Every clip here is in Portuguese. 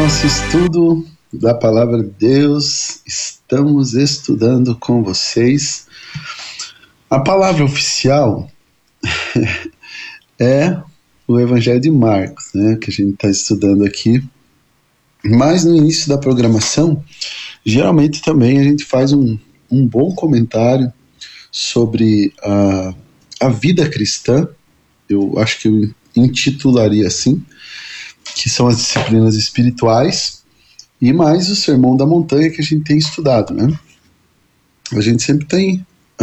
nosso estudo da Palavra de Deus, estamos estudando com vocês. A palavra oficial é o Evangelho de Marcos, né, que a gente está estudando aqui. Mas no início da programação, geralmente também a gente faz um bom comentário sobre a vida cristã. Eu acho que eu intitularia assim, que são as disciplinas espirituais, e mais o Sermão da Montanha que a gente tem estudado, né? A gente sempre tem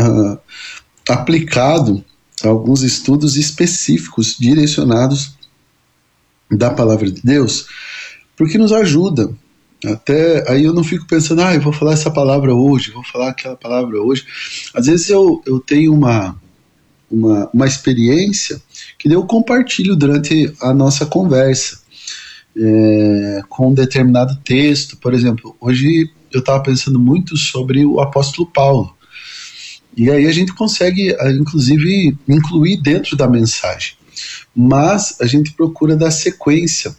aplicado alguns estudos específicos direcionados da Palavra de Deus, porque nos ajuda. Até aí eu não fico pensando, eu vou falar essa palavra hoje, vou falar aquela palavra hoje. Às vezes eu tenho uma experiência que eu compartilho durante a nossa conversa, com um determinado texto. Por exemplo, hoje eu estava pensando muito sobre o apóstolo Paulo, e aí a gente consegue, inclusive, incluir dentro da mensagem, mas a gente procura dar sequência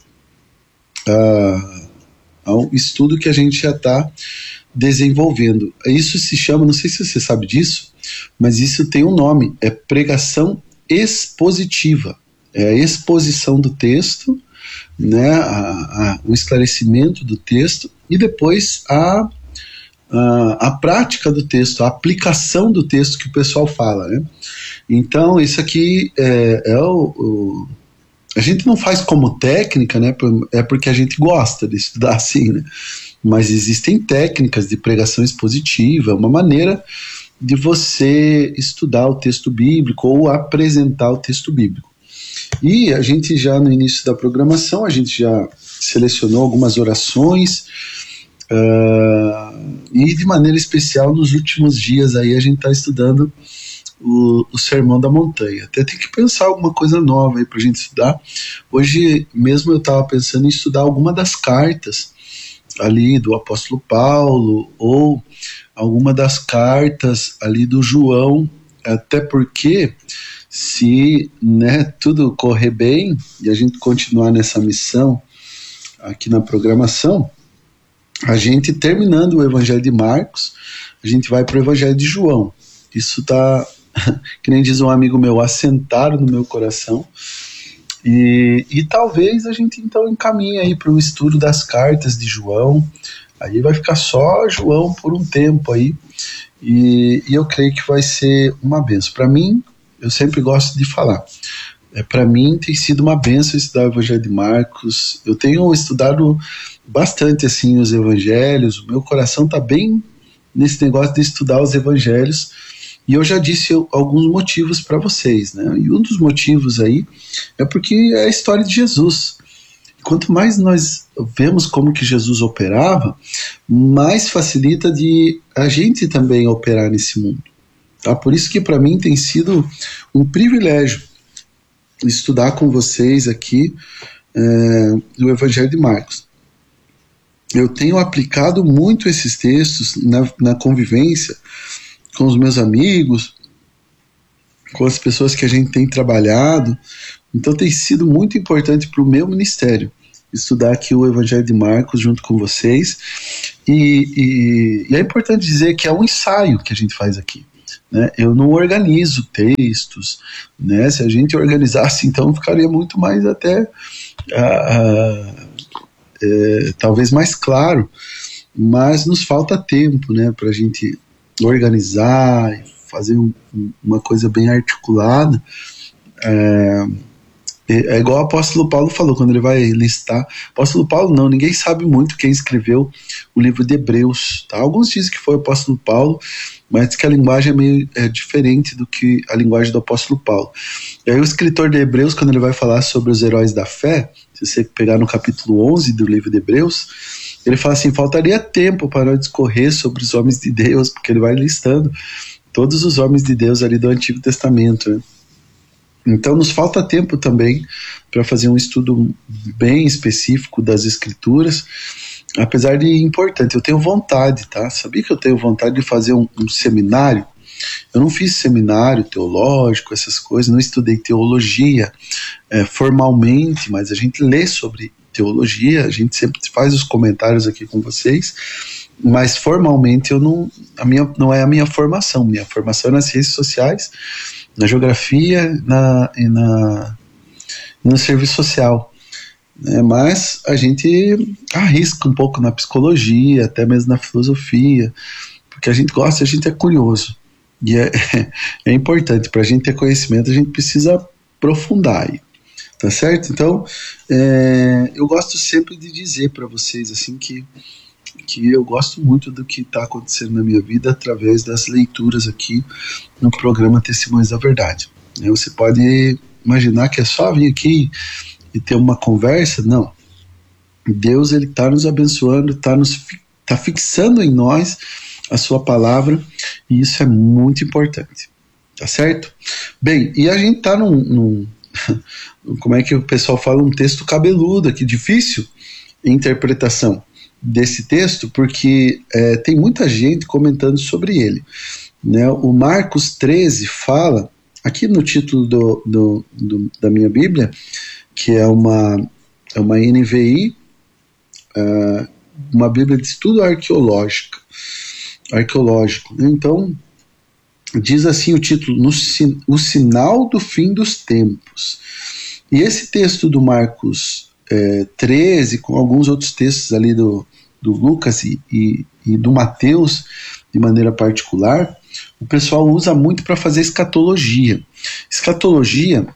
ao estudo que a gente já está desenvolvendo. Isso se chama, não sei se você sabe disso, mas isso tem um nome, é pregação expositiva. É a exposição do texto, né, o esclarecimento do texto, e depois a prática do texto, a aplicação do texto que o pessoal fala, né? Então isso aqui a gente não faz como técnica, né? É porque a gente gosta de estudar assim, né? Mas existem técnicas de pregação expositiva, uma maneira de você estudar o texto bíblico ou apresentar o texto bíblico. E a gente já, no início da programação, a gente já selecionou algumas orações, e de maneira especial nos últimos dias aí a gente está estudando o Sermão da Montanha. Até tem que pensar alguma coisa nova aí para a gente estudar. Hoje mesmo eu estava pensando em estudar alguma das cartas ali do apóstolo Paulo, ou alguma das cartas ali do João, até porque se, né, tudo correr bem e a gente continuar nessa missão aqui na programação, a gente, terminando o Evangelho de Marcos, a gente vai para o Evangelho de João. Isso está, que nem diz um amigo meu, assentado no meu coração, e talvez a gente então encaminhe aí para o estudo das cartas de João. Aí vai ficar só João por um tempo aí, e eu creio que vai ser uma bênção. Para mim, eu sempre gosto de falar, para mim tem sido uma bênção estudar o Evangelho de Marcos. Eu tenho estudado bastante assim os evangelhos, o meu coração está bem nesse negócio de estudar os evangelhos, e eu já disse alguns motivos para vocês, né? E um dos motivos aí é porque é a história de Jesus. Quanto mais nós vemos como que Jesus operava, mais facilita de a gente também operar nesse mundo. Tá? Por isso que para mim tem sido um privilégio estudar com vocês aqui o Evangelho de Marcos. Eu tenho aplicado muito esses textos na convivência com os meus amigos, com as pessoas que a gente tem trabalhado. Então tem sido muito importante para o meu ministério estudar aqui o Evangelho de Marcos junto com vocês, e é importante dizer que é um ensaio que a gente faz aqui, né? Eu não organizo textos, né? Se a gente organizasse, então ficaria muito mais até talvez mais claro, mas nos falta tempo, né, para a gente organizar e fazer uma coisa bem articulada. É igual o apóstolo Paulo falou quando ele vai listar. Apóstolo Paulo não, ninguém sabe muito quem escreveu o livro de Hebreus, tá? Alguns dizem que foi o apóstolo Paulo, mas que a linguagem é meio diferente do que a linguagem do apóstolo Paulo. E aí o escritor de Hebreus, quando ele vai falar sobre os heróis da fé, se você pegar no capítulo 11 do livro de Hebreus, ele fala assim, faltaria tempo para discorrer sobre os homens de Deus, porque ele vai listando todos os homens de Deus ali do Antigo Testamento, né? Então nos falta tempo também para fazer um estudo bem específico das Escrituras, apesar de importante. Eu tenho vontade, tá? Sabia que eu tenho vontade de fazer um seminário? Eu não fiz seminário teológico, essas coisas, não estudei teologia formalmente, mas a gente lê sobre teologia, a gente sempre faz os comentários aqui com vocês, mas formalmente não é a minha formação. Minha formação é nas ciências sociais, na geografia e no serviço social. Mas a gente arrisca um pouco na psicologia, até mesmo na filosofia, porque a gente gosta, a gente é curioso. E é importante, para a gente ter conhecimento, a gente precisa aprofundar aí, tá certo? Então, eu gosto sempre de dizer para vocês assim que eu gosto muito do que está acontecendo na minha vida através das leituras aqui no programa Testemunhos da Verdade. Você pode imaginar que é só vir aqui e ter uma conversa? Não. Deus, ele está nos abençoando, está fixando em nós a sua palavra, e isso é muito importante, tá certo? Bem, e a gente está como é que o pessoal fala, um texto cabeludo aqui, difícil em interpretação desse texto, porque tem muita gente comentando sobre ele, né? O Marcos 13 fala, aqui no título da minha Bíblia, que é uma NVI, uma Bíblia de estudo arqueológico. Então, diz assim o título, o sinal do fim dos tempos. E esse texto do Marcos 13, com alguns outros textos ali do Lucas e do Mateus, de maneira particular, o pessoal usa muito para fazer escatologia. Escatologia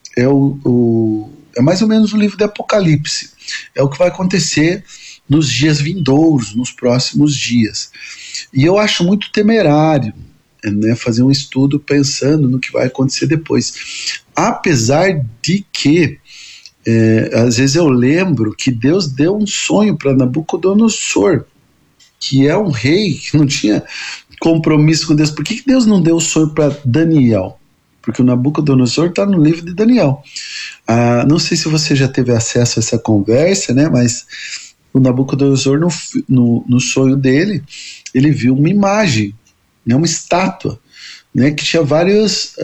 é mais ou menos o livro de Apocalipse. É o que vai acontecer nos dias vindouros, nos próximos dias. E eu acho muito temerário, né, fazer um estudo pensando no que vai acontecer depois. Apesar de que, às vezes eu lembro que Deus deu um sonho para Nabucodonosor, que é um rei que não tinha compromisso com Deus. Por que Deus não deu o sonho para Daniel? Porque o Nabucodonosor está no livro de Daniel. Não sei se você já teve acesso a essa conversa, né, mas o Nabucodonosor, no sonho dele, ele viu uma imagem, né, uma estátua, né, que tinha vários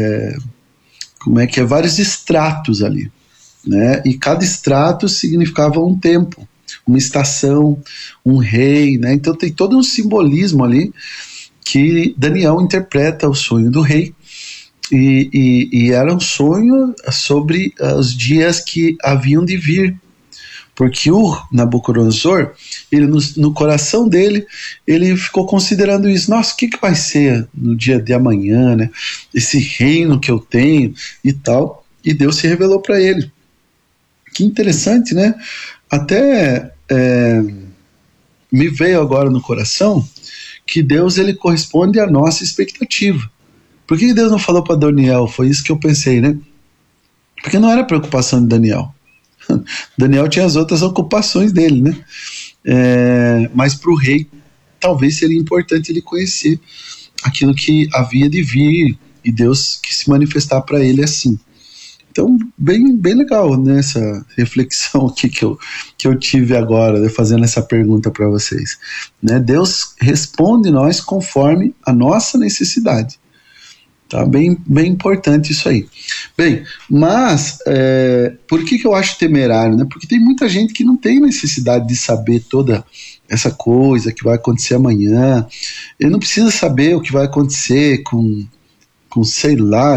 estratos ali, né, e cada estrato significava um tempo, uma estação, um rei, né, então tem todo um simbolismo ali que Daniel interpreta o sonho do rei, e era um sonho sobre os dias que haviam de vir, porque o Nabucodonosor, ele no coração dele, ele ficou considerando isso. Nossa, o que vai ser no dia de amanhã, né? Esse reino que eu tenho e tal. E Deus se revelou para ele. Que interessante, né? Até me veio agora no coração que Deus, ele corresponde à nossa expectativa. Por que Deus não falou para Daniel? Foi isso que eu pensei, né? Porque não era preocupação de Daniel. Daniel tinha as outras ocupações dele, né? Mas para o rei talvez seria importante ele conhecer aquilo que havia de vir e Deus que se manifestar para ele assim. Então, bem legal nessa reflexão aqui que eu tive agora, né, fazendo essa pergunta para vocês, né? Deus responde nós conforme a nossa necessidade. Tá bem importante isso aí. Bem, mas por que eu acho temerário, né? Porque tem muita gente que não tem necessidade de saber toda essa coisa que vai acontecer amanhã. Ele não precisa saber o que vai acontecer com sei lá,